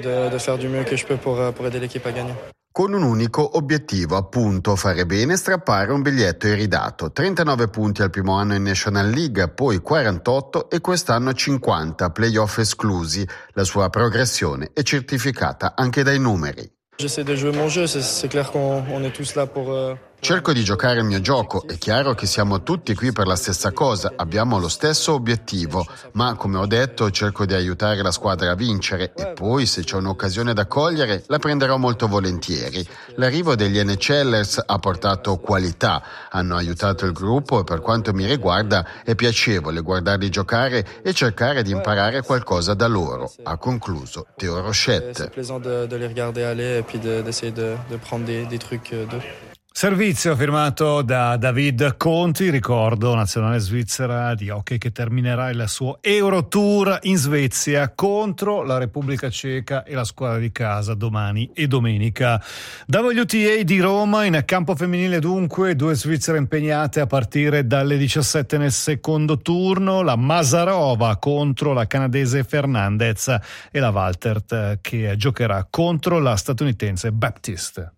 Con un unico obiettivo, appunto, fare bene e strappare un biglietto iridato. trentanove punti al primo anno in National League, poi quarantotto e quest'anno cinquanta, playoff esclusi. La sua progressione è certificata anche dai numeri. Cerco di giocare il mio gioco, è chiaro che siamo tutti qui per la stessa cosa, abbiamo lo stesso obiettivo, ma come ho detto cerco di aiutare la squadra a vincere e poi se c'è un'occasione da cogliere la prenderò molto volentieri. L'arrivo degli N H Lers ha portato qualità, hanno aiutato il gruppo e per quanto mi riguarda è piacevole guardarli giocare e cercare di imparare qualcosa da loro, ha concluso Théo Rochette. Servizio firmato da David Conti, ricordo, nazionale svizzera di hockey che terminerà il suo Eurotour in Svezia contro la Repubblica Ceca e la squadra di casa domani e domenica. W T A di Roma in campo femminile dunque, due svizzere impegnate a partire dalle diciassette nel secondo turno, la Masarova contro la canadese Fernandez e la Waltert che giocherà contro la statunitense Baptiste.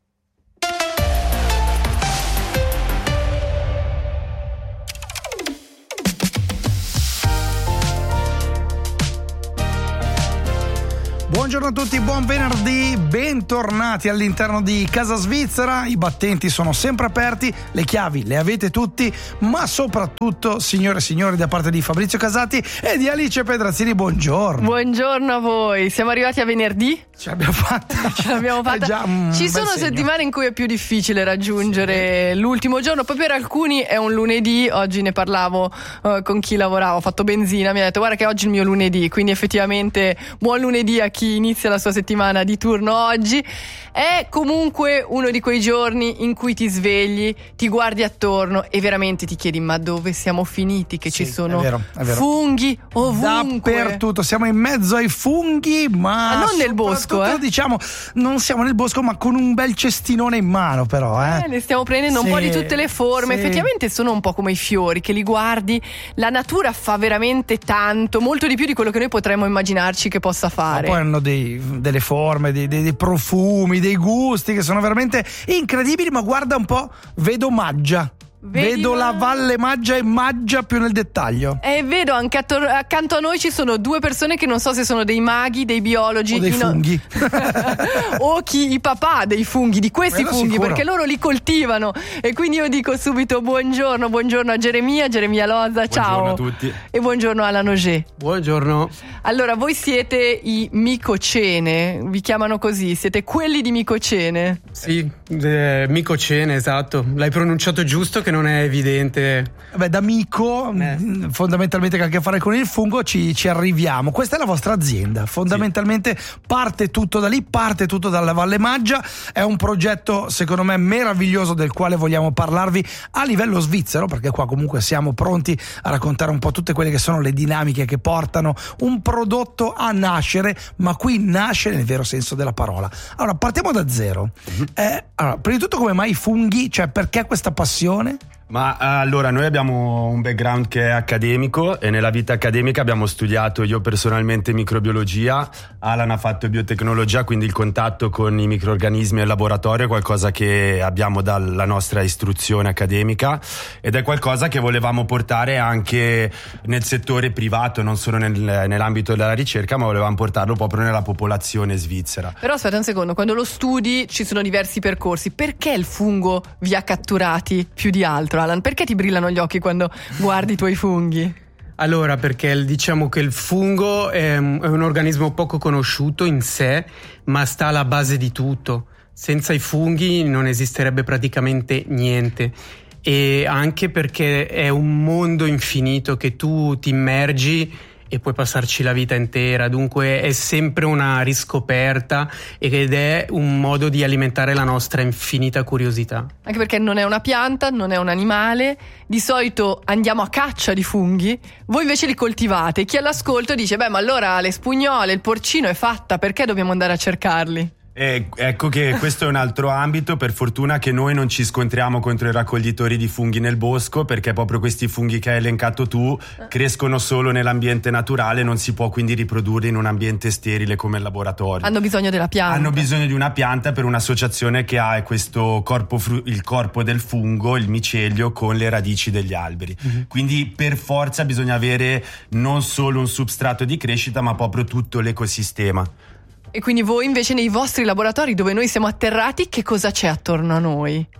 Buongiorno a tutti, buon venerdì, bentornati all'interno di Casa Svizzera. I battenti sono sempre aperti, le chiavi le avete tutti, ma soprattutto, signore e signori, da parte di Fabrizio Casati e di Alice Pedrazzini, buongiorno. Buongiorno a voi, siamo arrivati a venerdì? Ce l'abbiamo fatta. Ce l'abbiamo fatta. Già Ci sono segno. settimane in cui è più difficile raggiungere sì. l'ultimo giorno, poi per alcuni è un lunedì. Oggi ne parlavo uh, con chi lavorava, ho fatto benzina, mi ha detto guarda che oggi è il mio lunedì, quindi effettivamente buon lunedì a chi inizia la sua settimana di turno oggi. È comunque uno di quei giorni in cui ti svegli, ti guardi attorno e veramente ti chiedi ma dove siamo finiti, che sì, ci sono è vero, è vero. funghi ovunque, dappertutto, siamo in mezzo ai funghi, ma, ma non nel bosco, eh? Diciamo, non siamo nel bosco, ma con un bel cestinone in mano, però eh, eh ne stiamo prendendo sì, un po' di tutte le forme, sì. Effettivamente sono un po' come i fiori che li guardi, la natura fa veramente tanto, molto di più di quello che noi potremmo immaginarci che possa fare. Ma poi hanno dei, delle forme, dei, dei, dei profumi, dei gusti che sono veramente incredibili, ma guarda un po', vedo Maggia. Vedi vedo ma... la Valle Maggia e Maggia più nel dettaglio. E vedo anche attor- accanto a noi ci sono due persone che non so se sono dei maghi, dei biologi o dei funghi o chi i papà dei funghi, di questi Quello funghi, sicuro. Perché loro li coltivano. E quindi io dico subito buongiorno, buongiorno a Geremia, Geremia Loza, ciao. Buongiorno a tutti. E buongiorno Alan Auger. Buongiorno. Allora, voi siete i Micocene, vi chiamano così, siete quelli di Micocene. Sì, eh, Micocene, esatto. L'hai pronunciato giusto, che non è evidente. Beh, da mico, eh. fondamentalmente che ha a che fare con il fungo, ci, ci arriviamo. Questa è la vostra azienda, fondamentalmente sì. Parte tutto da lì, parte tutto dalla Valle Maggia. È un progetto secondo me meraviglioso del quale vogliamo parlarvi a livello svizzero, perché qua comunque siamo pronti a raccontare un po' tutte quelle che sono le dinamiche che portano un prodotto a nascere, ma qui nasce nel vero senso della parola. Allora partiamo da zero. Mm-hmm. eh, allora, prima di tutto, come mai i funghi? Cioè, perché questa passione? Ma allora, noi abbiamo un background che è accademico e nella vita accademica abbiamo studiato, io personalmente, microbiologia, Alan ha fatto biotecnologia, quindi il contatto con i microrganismi al laboratorio è qualcosa che abbiamo dalla nostra istruzione accademica ed è qualcosa che volevamo portare anche nel settore privato, non solo nel, nell'ambito della ricerca, ma volevamo portarlo proprio nella popolazione svizzera. Però aspetta un secondo, quando lo studi ci sono diversi percorsi, perché il fungo vi ha catturati più di altro? Alan, perché ti brillano gli occhi quando guardi i tuoi funghi? Allora, perché diciamo che il fungo è un organismo poco conosciuto in sé, ma sta alla base di tutto. Senza i funghi non esisterebbe praticamente niente. E anche perché è un mondo infinito che tu ti immergi e puoi passarci la vita intera, dunque è sempre una riscoperta ed è un modo di alimentare la nostra infinita curiosità. Anche perché non è una pianta, non è un animale, di solito andiamo a caccia di funghi, voi invece li coltivate. Chi all'ascolto dice, beh, ma allora le spugnole, il porcino è fatta, perché dobbiamo andare a cercarli? Eh, ecco che questo è un altro ambito, per fortuna che noi non ci scontriamo contro i raccoglitori di funghi nel bosco, perché proprio questi funghi che hai elencato tu crescono solo nell'ambiente naturale, non si può quindi riprodurre in un ambiente sterile come il laboratorio. Hanno bisogno della pianta. Hanno bisogno di una pianta per un'associazione che ha questo corpo, fru- il corpo del fungo, il micelio, con le radici degli alberi. Mm-hmm. Quindi per forza bisogna avere non solo un substrato di crescita, ma proprio tutto l'ecosistema. E quindi voi invece nei vostri laboratori dove noi siamo atterrati, che cosa c'è attorno a noi?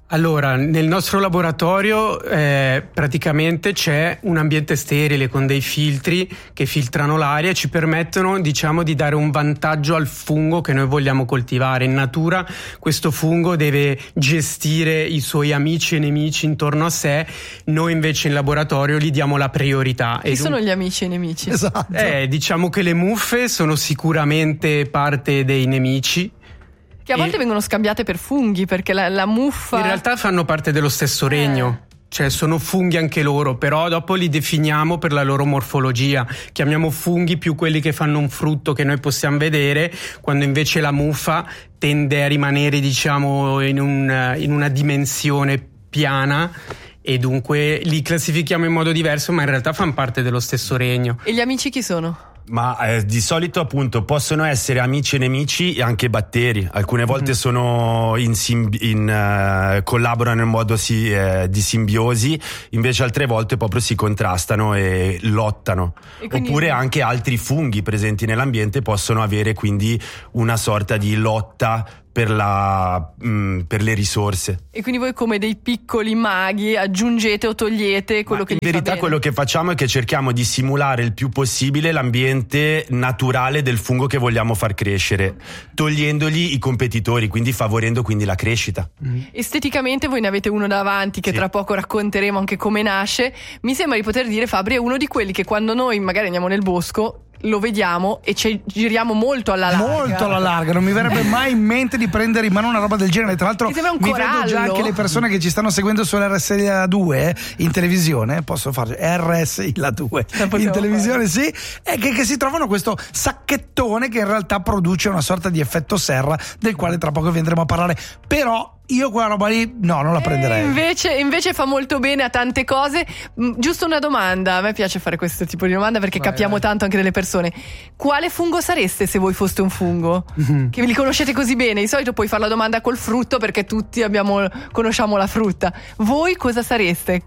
Allora, nel nostro laboratorio eh, praticamente c'è un ambiente sterile con dei filtri che filtrano l'aria e ci permettono, diciamo, di dare un vantaggio al fungo che noi vogliamo coltivare. In natura questo fungo deve gestire i suoi amici e nemici intorno a sé, noi invece in laboratorio gli diamo la priorità. Chi e sono dun- gli amici e nemici? Esatto. Eh, diciamo che le muffe sono sicuramente parte dei nemici. Che a volte e vengono scambiate per funghi, perché la, la muffa... In realtà fanno parte dello stesso regno. Eh. Cioè sono funghi anche loro, però dopo li definiamo per la loro morfologia. Chiamiamo funghi più quelli che fanno un frutto che noi possiamo vedere, quando invece la muffa tende a rimanere, diciamo, in, un, in una dimensione piana, e dunque li classifichiamo in modo diverso, ma in realtà fanno parte dello stesso regno. E gli amici chi sono? Ma eh, di solito appunto possono essere amici e nemici e anche batteri. Alcune volte mm. sono in, simbi- in uh, collaborano in modo si, eh, di simbiosi, invece altre volte proprio si contrastano e lottano. E quindi... Oppure anche altri funghi presenti nell'ambiente possono avere quindi una sorta di lotta per, la, mh, per le risorse. E quindi voi, come dei piccoli maghi, aggiungete o togliete quello Ma che gli fa bene? In verità quello che facciamo è che cerchiamo di simulare il più possibile l'ambiente naturale del fungo che vogliamo far crescere, togliendogli i competitori, quindi favorendo quindi la crescita. Mm. Esteticamente voi ne avete uno davanti che sì. Tra poco racconteremo anche come nasce. Mi sembra di poter dire, Fabri, è uno di quelli che quando noi magari andiamo nel bosco lo vediamo e ci giriamo molto alla larga. Molto alla larga, non mi verrebbe mai in mente di prendere in mano una roba del genere. Tra l'altro mi, mi vedo già anche le persone che ci stanno seguendo sull'R S I la due in televisione, posso fare R S I la due in televisione, fare. Sì, e che, che si trovano questo sacchettone che in realtà produce una sorta di effetto serra, del quale tra poco vi andremo a parlare. Però io quella roba lì no, non la prenderei. E invece, invece fa molto bene a tante cose. Giusto una domanda, a me piace fare questo tipo di domanda perché vai, capiamo vai. tanto anche delle persone. Quale fungo sareste se voi foste un fungo? Mm-hmm. Che li conoscete così bene. Di solito puoi fare la domanda col frutto perché tutti abbiamo, conosciamo la frutta. Voi cosa sareste?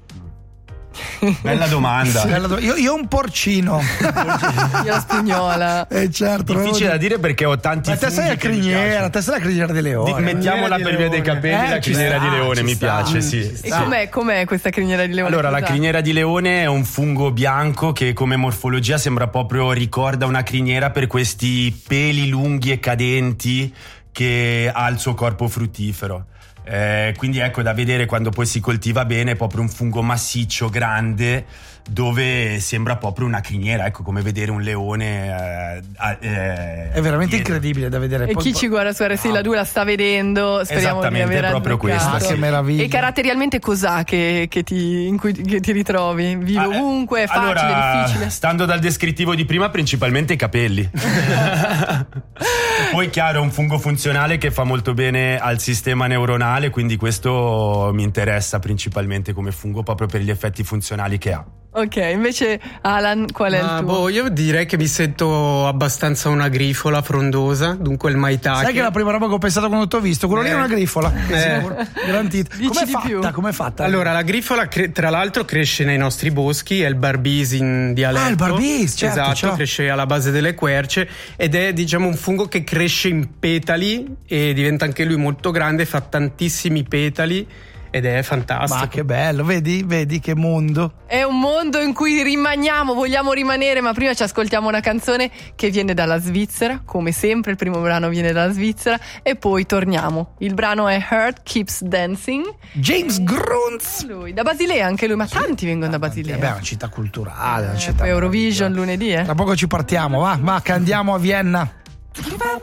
Bella domanda. Sì, io, io un porcino. Io la spugnola. Eh certo. Difficile da dire perché ho tanti. Ma te sei la criniera, te sei la criniera di leone. Di, mettiamola per via dei capelli, eh, la criniera sta, di leone mi sta, piace, sì. E com'è, com'è questa criniera di leone? Allora, cosa? La criniera di leone è un fungo bianco che come morfologia sembra proprio, ricorda una criniera per questi peli lunghi e cadenti che ha il suo corpo fruttifero. Eh, quindi ecco, da vedere quando poi si coltiva bene, è proprio un fungo massiccio, grande, dove sembra proprio una criniera, ecco, come vedere un leone. Eh, eh, è veramente dietro. Incredibile da vedere. E poi, chi ci guarda su R S I la due la sta vedendo, speriamo di aver è proprio questo. Ah, che meraviglia. E caratterialmente cos'ha che, che, ti, in cui che ti ritrovi? Vive ah, ovunque, è facile, allora, difficile? Stando dal descrittivo di prima, principalmente i capelli. Poi chiaro, è un fungo funzionale che fa molto bene al sistema neuronale, quindi questo mi interessa principalmente come fungo proprio per gli effetti funzionali che ha. Ok, invece Alan, qual è Ma il tuo? Boh, io direi che mi sento abbastanza una grifola frondosa, dunque il maitake. Sai che la prima roba che ho pensato quando ti ho visto, quello eh. lì è una grifola. Eh. Garantito. Com'è fatta? Com'è fatta? Allora, la grifola cre- tra l'altro cresce nei nostri boschi, è il barbis in dialetto. Ah, il barbis, certo. Esatto, certo. Cresce alla base delle querce ed è, diciamo, un fungo che cresce in petali e diventa anche lui molto grande, fa tantissimi petali. Ed è fantastico. Ma che bello, vedi, vedi che mondo. È un mondo in cui rimaniamo, vogliamo rimanere, ma prima ci ascoltiamo una canzone che viene dalla Svizzera, come sempre il primo brano viene dalla Svizzera e poi torniamo. Il brano è Heart Keeps Dancing. James Grunz. Lui, da Basilea anche lui, ma sì, tanti vengono da Basilea. Beh, è una città culturale, una eh, città Eurovision lunedì, eh. Tra poco ci partiamo, va, va che andiamo a Vienna.